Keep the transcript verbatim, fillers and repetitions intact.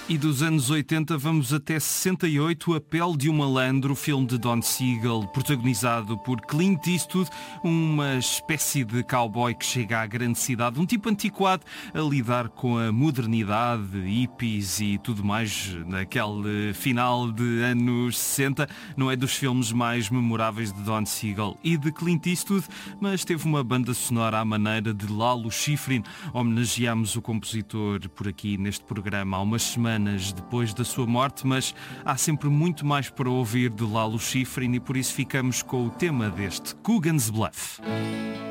E dos anos oitenta vamos até sessenta e oito, A Pele de um Malandro, filme de Don Siegel, protagonizado por Clint Eastwood, uma espécie de cowboy que chega à grande cidade, um tipo antiquado a lidar com a modernidade, hippies e tudo mais, naquele final de anos sessenta. Não é dos filmes mais memoráveis de Don Siegel e de Clint Eastwood, mas teve uma banda sonora à maneira de Lalo Schifrin. Homenageámos o compositor por aqui neste programa há umas semanas depois da sua morte, mas há sempre muito mais para ouvir de Lalo Schifrin e por isso ficamos com o tema deste Coogan's Bluff.